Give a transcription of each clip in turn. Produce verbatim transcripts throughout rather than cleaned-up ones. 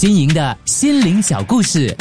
新颖的心灵小故事。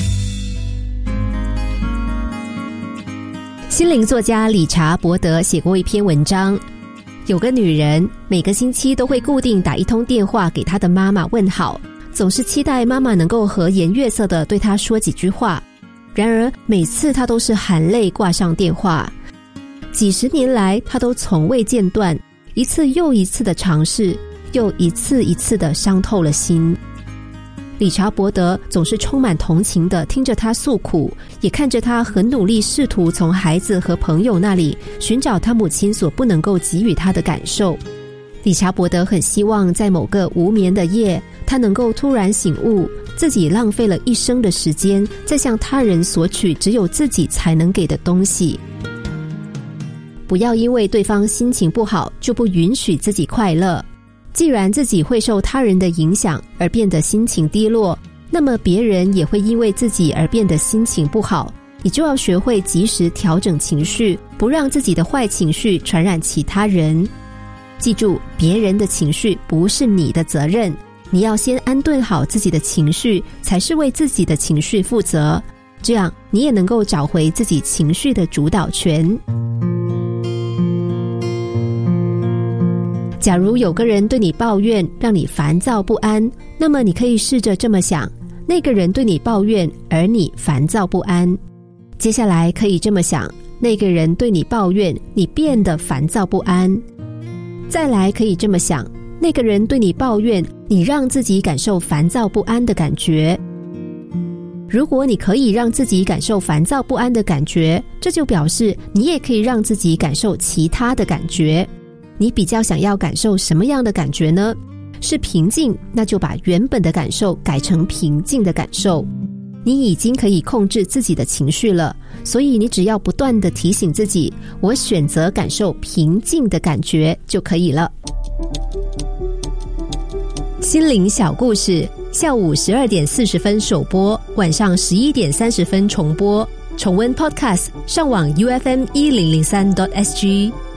心灵作家理查伯德写过一篇文章，有个女人每个星期都会固定打一通电话给她的妈妈问好，总是期待妈妈能够和颜悦色地对她说几句话。然而每次她都是含泪挂上电话。几十年来她都从未间断，一次又一次的尝试，又一次一次的伤透了心。理查伯德总是充满同情地听着他诉苦，也看着他很努力试图从孩子和朋友那里寻找他母亲所不能够给予他的感受。理查伯德很希望在某个无眠的夜，他能够突然醒悟，自己浪费了一生的时间在向他人索取只有自己才能给的东西。不要因为对方心情不好就不允许自己快乐。既然自己会受他人的影响而变得心情低落，那么别人也会因为自己而变得心情不好。你就要学会及时调整情绪，不让自己的坏情绪传染其他人。记住，别人的情绪不是你的责任，你要先安顿好自己的情绪，才是为自己的情绪负责。这样你也能够找回自己情绪的主导权。假如有个人对你抱怨，让你烦躁不安，那么你可以试着这么想，那个人对你抱怨，而你烦躁不安。接下来可以这么想，那个人对你抱怨，你变得烦躁不安。再来可以这么想，那个人对你抱怨，你让自己感受烦躁不安的感觉。如果你可以让自己感受烦躁不安的感觉，这就表示你也可以让自己感受其他的感觉。你比较想要感受什么样的感觉呢？是平静，那就把原本的感受改成平静的感受。你已经可以控制自己的情绪了，所以你只要不断地提醒自己，我选择感受平静的感觉就可以了。心灵小故事，下午十二点四十分首播，晚上十一点三十分重播。重温 Podcast， 上网 U F M 一零零三 点 S G。